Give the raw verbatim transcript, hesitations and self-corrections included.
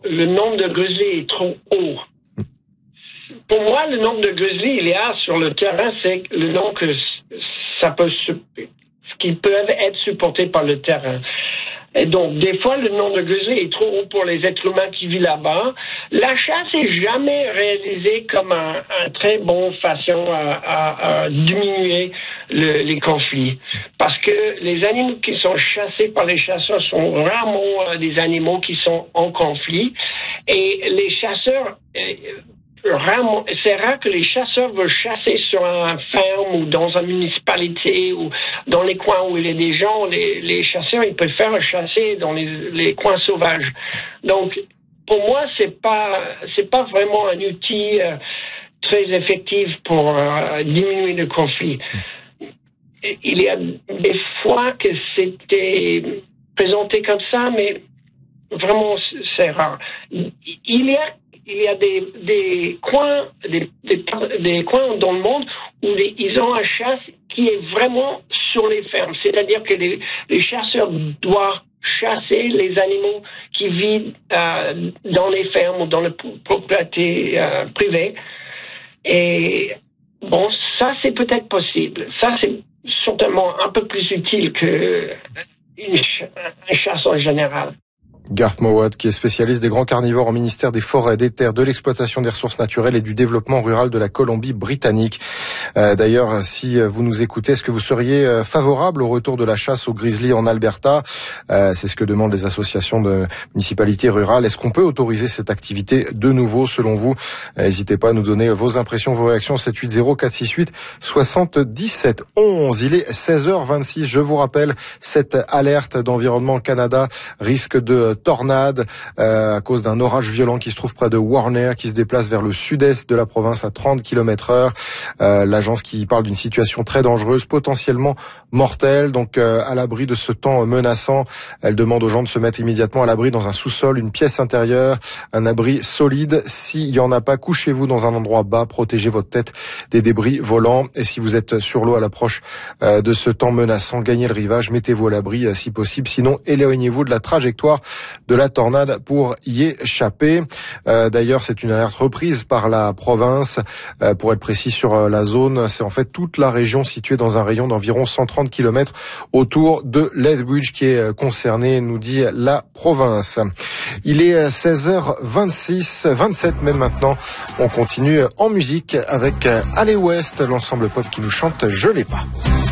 le nombre de grizzlies est trop haut. Pour moi, le nombre de grizzlies il y a sur le terrain, c'est le nombre que ça peut, qu'ils peuvent être supportés par le terrain. Et donc, des fois, le nombre de grizzlies est trop haut pour les êtres humains qui vivent là-bas. La chasse est jamais réalisée comme un, un très bon façon à, à, à diminuer le, les conflits. Parce que les animaux qui sont chassés par les chasseurs sont rarement euh, des animaux qui sont en conflit. Et les chasseurs... Euh, Rarement, c'est rare que les chasseurs veulent chasser sur un ferme ou dans une municipalité ou dans les coins où il y a des gens. Les, les chasseurs, ils préfèrent chasser dans les, les coins sauvages. Donc, pour moi, c'est pas, c'est pas vraiment un outil euh, très effectif pour euh, diminuer le conflit. Il y a des fois que c'était présenté comme ça, mais vraiment, c'est rare. Il y a Il y a des, des coins, des, des, des coins dans le monde où les, ils ont un chasse qui est vraiment sur les fermes. C'est-à-dire que les, les chasseurs doivent chasser les animaux qui vivent euh, dans les fermes ou dans les propriétés euh, privées. Et bon, ça c'est peut-être possible. Ça c'est certainement un peu plus utile que une, une chasse en général. Garth Mowat, qui est spécialiste des grands carnivores au ministère des Forêts, des Terres, de l'exploitation des ressources naturelles et du développement rural de la Colombie-Britannique. Euh, d'ailleurs, si vous nous écoutez, est-ce que vous seriez favorable au retour de la chasse au grizzly en Alberta ? euh, C'est ce que demandent les associations de municipalités rurales. Est-ce qu'on peut autoriser cette activité de nouveau, selon vous ? N'hésitez pas à nous donner vos impressions, vos réactions, sept huit zéro quatre six huit soixante-dix-sept onze. Il est seize heures vingt-six. Je vous rappelle cette alerte d'Environnement Canada, risque de tornade euh, à cause d'un orage violent qui se trouve près de Warner, qui se déplace vers le sud-est de la province à trente kilomètres heure. Euh, l'agence qui parle d'une situation très dangereuse, potentiellement mortelle. Donc euh, à l'abri de ce temps menaçant, elle demande aux gens de se mettre immédiatement à l'abri dans un sous-sol, une pièce intérieure, un abri solide. S'il y en a pas, couchez-vous dans un endroit bas, protégez votre tête des débris volants. Et si vous êtes sur l'eau à l'approche euh, de ce temps menaçant, gagnez le rivage, mettez-vous à l'abri euh, si possible. Sinon, éloignez-vous de la trajectoire de la tornade pour y échapper. Euh, d'ailleurs, c'est une alerte reprise par la province. Euh, pour être précis sur euh, la zone, c'est en fait toute la région située dans un rayon d'environ cent trente kilomètres autour de Lethbridge qui est euh, concernée, nous dit la province. Il est seize heures vingt-six, vingt-sept même maintenant. On continue en musique avec Alley West, l'ensemble pop qui nous chante Je l'ai pas.